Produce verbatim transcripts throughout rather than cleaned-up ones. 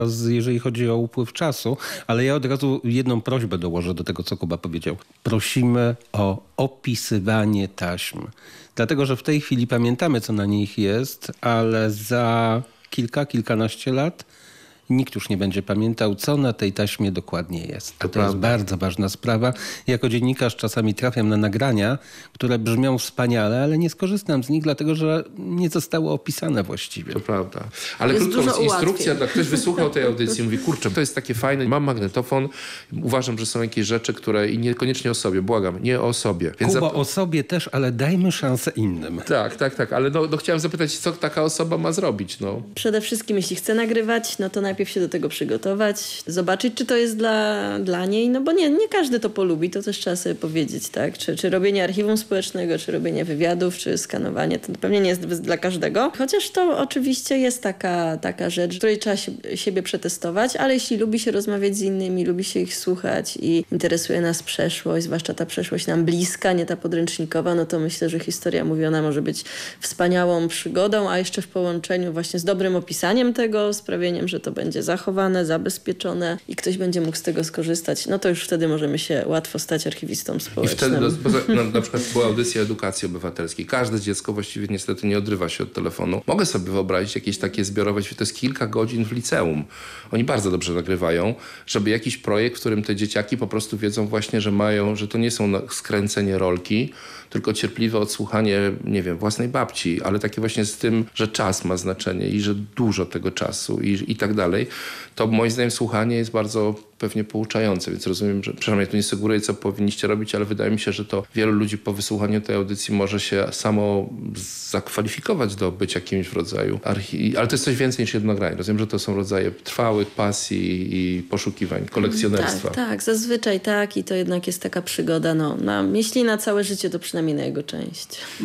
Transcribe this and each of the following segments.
jeżeli chodzi o upływ czasu, ale ja od razu jedną prośbę dołożę do tego, co Kuba powiedział. Prosimy o opisywanie taśm. Dlatego, że w tej chwili pamiętamy, co na nich jest, ale za kilka, kilkanaście lat nikt już nie będzie pamiętał, co na tej taśmie dokładnie jest. A to, to jest bardzo ważna sprawa. Jako dziennikarz czasami trafiam na nagrania, które brzmią wspaniale, ale nie skorzystam z nich, dlatego że nie zostały opisane właściwie. To prawda. Ale jest krótko, dużo instrukcja, dla ktoś wysłuchał tej audycji i mówi, kurczę, to jest takie fajne, mam magnetofon, uważam, że są jakieś rzeczy, które i niekoniecznie o sobie, błagam, nie o sobie. Więc Kuba, zap... o sobie też, ale dajmy szansę innym. Tak, tak, tak, ale no, no chciałem zapytać, co taka osoba ma zrobić? No. Przede wszystkim, jeśli chce nagrywać, no to najpierw się do tego przygotować, zobaczyć, czy to jest dla, dla niej, no bo nie, nie każdy to polubi, to też trzeba sobie powiedzieć, tak? Czy, czy robienie archiwum społecznego, czy robienie wywiadów, czy skanowanie, to pewnie nie jest dla każdego. Chociaż to oczywiście jest taka, taka rzecz, której trzeba się, siebie przetestować, ale jeśli lubi się rozmawiać z innymi, lubi się ich słuchać i interesuje nas przeszłość, zwłaszcza ta przeszłość nam bliska, nie ta podręcznikowa, no to myślę, że historia mówiona może być wspaniałą przygodą, a jeszcze w połączeniu właśnie z dobrym opisaniem tego, sprawieniem, że to będzie zachowane, zabezpieczone i ktoś będzie mógł z tego skorzystać, no to już wtedy możemy się łatwo stać archiwistą społecznym. I wtedy no, na, na przykład była audycja edukacji obywatelskiej. Każde dziecko właściwie niestety nie odrywa się od telefonu. Mogę sobie wyobrazić jakieś takie zbiorowe, to jest kilka godzin w liceum. Oni bardzo dobrze nagrywają, żeby jakiś projekt, w którym te dzieciaki po prostu wiedzą właśnie, że mają, że to nie są skręcenie rolki, tylko cierpliwe odsłuchanie, nie wiem, własnej babci, ale takie właśnie z tym, że czas ma znaczenie i że dużo tego czasu i, i tak dalej, to moim zdaniem słuchanie jest bardzo pewnie pouczające, więc rozumiem, że przynajmniej tu nie sugeruję, co powinniście robić, ale wydaje mi się, że to wielu ludzi po wysłuchaniu tej audycji może się samo zakwalifikować do bycia kimś w rodzaju archi... Ale to jest coś więcej niż jedno nagranie. Rozumiem, że to są rodzaje trwałych pasji i poszukiwań, kolekcjonerstwa. Tak, tak, zazwyczaj tak i to jednak jest taka przygoda, no, na, jeśli na całe życie, to przynajmniej na jego część.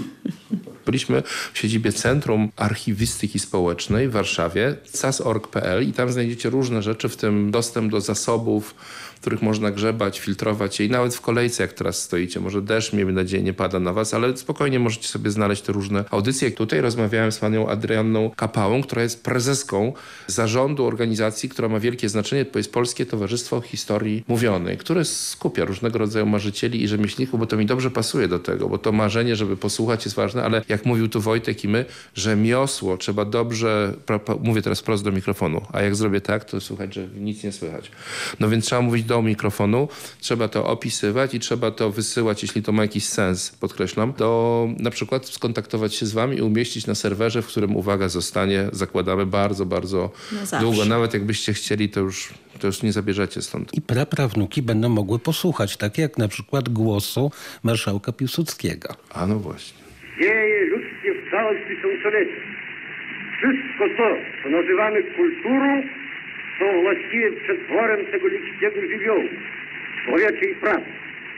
Byliśmy w siedzibie Centrum Archiwistyki Społecznej w Warszawie, cas kropka org kropka p l i tam znajdziecie różne rzeczy, w tym dostęp do zasobów, w których można grzebać, filtrować je i nawet w kolejce, jak teraz stoicie. Może deszcz, miejmy nadzieję, nie pada na was, ale spokojnie możecie sobie znaleźć te różne audycje. Tutaj rozmawiałem z panią Adrianną Kapałą, która jest prezeską zarządu organizacji, która ma wielkie znaczenie, to jest Polskie Towarzystwo Historii Mówionej, które skupia różnego rodzaju marzycieli i rzemieślników, bo to mi dobrze pasuje do tego, bo to marzenie, żeby posłuchać, jest ważne, ale jak mówił tu Wojtek i my, rzemiosło trzeba dobrze, mówię teraz wprost do mikrofonu, a jak zrobię tak, to słuchać, że nic nie słychać. No więc trzeba mówić do mikrofonu, trzeba to opisywać i trzeba to wysyłać, jeśli to ma jakiś sens, podkreślam, do na przykład skontaktować się z wami i umieścić na serwerze, w którym uwaga zostanie, zakładamy bardzo, bardzo no długo. Nawet jakbyście chcieli, to już, to już nie zabierzecie stąd. I praprawnuki będą mogły posłuchać, tak jak na przykład głosu marszałka Piłsudskiego. A no właśnie. Dzieje ludzkie w całym tysiącleciu. Wszystko to, co nazywamy kulturą, są właściwie przetworem tego ludzkiego żywiołu, człowieczej pracy.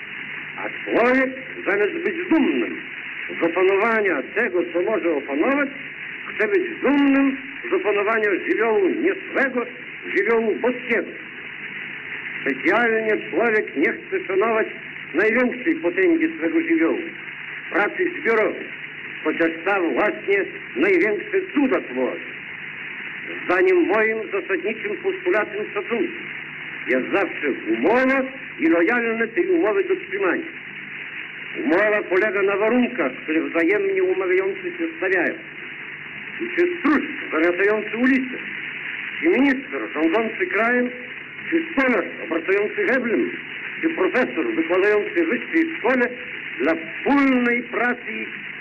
A człowiek, zamiast być dumnym z opanowania tego, co może opanować, chce być dumnym z opanowania żywiołu nie swego, żywiołu boskiego. Specjalnie człowiek nie chce szanować największej potęgi swego żywiołu, pracy zbiorowej, chociaż ta właśnie największe cuda tworzy. Zdaniem moim zasadniczym postulatem szacunku jest zawsze umowa i lojalne tej umowy dotrzymanie. Umowa polega na warunkach, które wzajemnie umawiający się stawiają. I czy stróż zamiatający ulicę, czy minister rządzący krajem, czy stolarz obracający heblem, czy profesor wykładający w wyższej szkole dla wspólnej pracy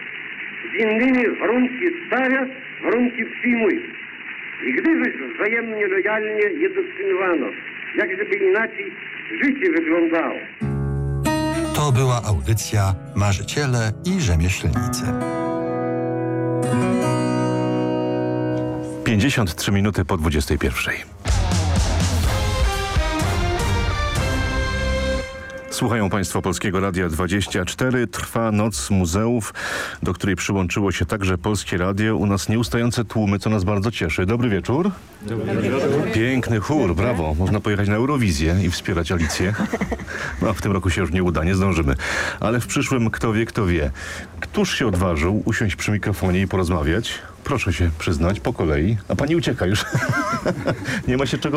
z innymi warunki stawia, warunki przyjmuje. I gdyby wzajemnie lojalnie je dotrzymywano, jak żeby inaczej życie wyglądało. To była audycja Marzyciele i Rzemieślnicy. pięćdziesiąt trzy minuty po dwudziestej pierwszej. Słuchają Państwo Polskiego Radia dwadzieścia cztery. Trwa Noc Muzeów, do której przyłączyło się także Polskie Radio. U nas nieustające tłumy, co nas bardzo cieszy. Dobry wieczór. Dobry wieczór. Piękny chór, brawo. Można pojechać na Eurowizję i wspierać Alicję. No, w tym roku się już nie uda, nie zdążymy. Ale w przyszłym kto wie, kto wie. Któż się odważył usiąść przy mikrofonie i porozmawiać? Proszę się przyznać po kolei. A pani ucieka już. Nie ma się czego